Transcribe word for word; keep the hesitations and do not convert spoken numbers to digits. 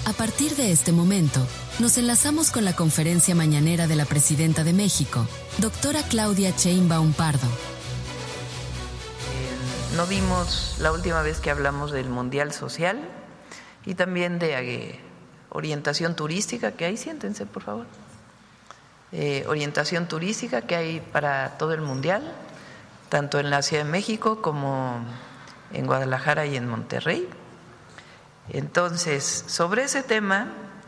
A partir de este momento, nos enlazamos con la conferencia mañanera de la Presidenta de México, doctora Claudia Sheinbaum Pardo. Eh, no vimos la última vez que hablamos del Mundial Social y también de eh, orientación turística, que hay, siéntense por favor, eh, orientación turística que hay para todo el Mundial, tanto en la Ciudad de México como en Guadalajara y en Monterrey. Entonces, sobre ese tema